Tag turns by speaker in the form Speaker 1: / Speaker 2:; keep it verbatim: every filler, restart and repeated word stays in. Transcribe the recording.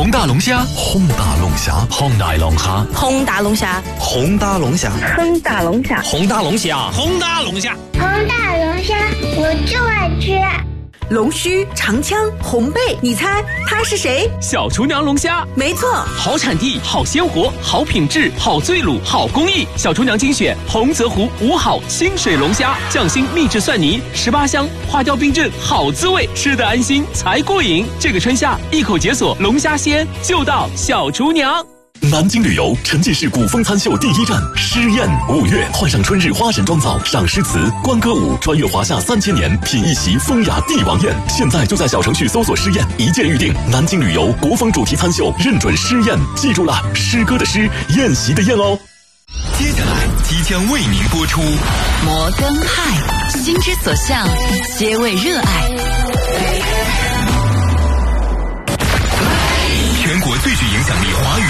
Speaker 1: 红大龙虾，
Speaker 2: 红大龙虾，
Speaker 1: 红大龙虾，
Speaker 3: 红大龙虾，
Speaker 2: 红大龙虾，
Speaker 4: 红大龙虾，
Speaker 1: 红大龙虾，
Speaker 5: 红大龙虾，
Speaker 6: 红大龙虾，我就爱吃。
Speaker 3: 龙须、长枪、红背，你猜它是谁？
Speaker 5: 小厨娘龙虾，
Speaker 3: 没错，
Speaker 5: 好产地，好鲜活，好品质，好醉卤，好工艺。小厨娘精选洪泽湖五好清水龙虾，匠心秘制蒜泥，十八香，花雕冰镇，好滋味，吃得安心才过瘾。这个春夏，一口解锁龙虾鲜，就到小厨娘。
Speaker 2: 南京旅游沉浸式古风餐秀第一站诗宴，五月换上春日花神妆造，赏诗词、观歌舞，穿越华夏三千年，品一席风雅帝王宴。现在就在小程序搜索诗宴，一键预定。南京旅游国风主题餐秀，认准诗宴，记住了，诗歌的诗，宴席的宴哦。
Speaker 1: 接下来即将为您播出
Speaker 7: 摩根派，心之所向，皆为热爱。
Speaker 1: 全国最具影响力华语